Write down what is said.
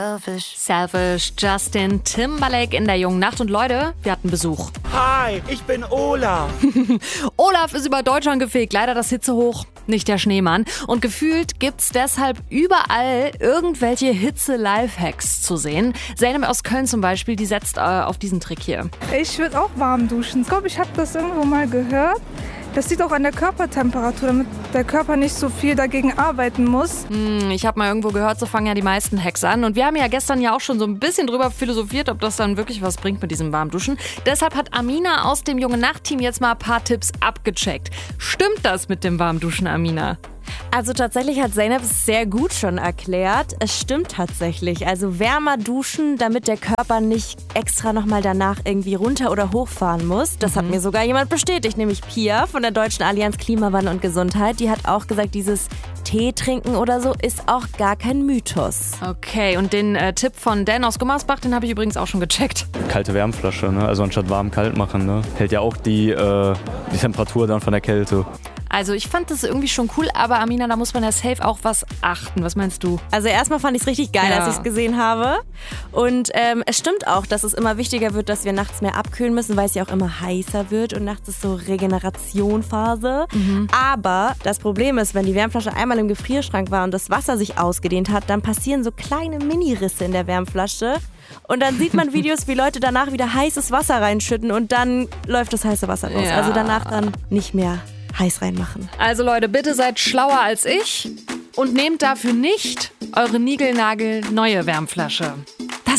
Selfish, Justin Timberlake in der jungen Nacht. Und Leute, wir hatten Besuch. Hi, ich bin Olaf. Olaf ist über Deutschland gefegt, leider das Hitzehoch, nicht der Schneemann. Und gefühlt gibt's deshalb überall irgendwelche Hitze-Lifehacks zu sehen. Zeynep aus Köln zum Beispiel, die setzt auf diesen Trick hier. Ich würde auch warm duschen. Ich glaube, ich habe das irgendwo mal gehört. Das liegt auch an der Körpertemperatur, damit der Körper nicht so viel dagegen arbeiten muss. Ich habe mal irgendwo gehört, so fangen ja die meisten Hacks an. Und wir haben ja gestern ja auch schon so ein bisschen drüber philosophiert, ob das dann wirklich was bringt mit diesem Warmduschen. Deshalb hat Amina aus dem Junge-Nacht-Team jetzt mal ein paar Tipps abgecheckt. Stimmt das mit dem Warmduschen, Amina? Also tatsächlich hat Zeynep es sehr gut schon erklärt. Es stimmt tatsächlich. Also wärmer duschen, damit der Körper nicht extra nochmal danach irgendwie runter oder hochfahren muss. Das hat mir sogar jemand bestätigt, nämlich Pia von der Deutschen Allianz Klimawandel und Gesundheit. Die hat auch gesagt, dieses Tee trinken oder so ist auch gar kein Mythos. Okay, und den Tipp von Dan aus Gummersbach, den habe ich übrigens auch schon gecheckt. Kalte Wärmflasche, ne? Also anstatt warm kalt machen, ne? Hält ja auch die Temperatur dann von der Kälte. Also ich fand das irgendwie schon cool, aber Amina, da muss man ja safe auch was achten. Was meinst du? Also erstmal fand ich es richtig geil, Ja. als ich es gesehen habe. Und es stimmt auch, dass es immer wichtiger wird, dass wir nachts mehr abkühlen müssen, weil es ja auch immer heißer wird und nachts ist so Regenerationphase. Aber das Problem ist, wenn die Wärmflasche einmal im Gefrierschrank war und das Wasser sich ausgedehnt hat, dann passieren so kleine Mini-Risse in der Wärmflasche. Und dann sieht man Videos, wie Leute danach wieder heißes Wasser reinschütten und dann läuft das heiße Wasser raus. Ja. Also danach dann nicht mehr heiß reinmachen. Also Leute, bitte seid schlauer als ich und nehmt dafür nicht eure niegelnagelneue Wärmflasche.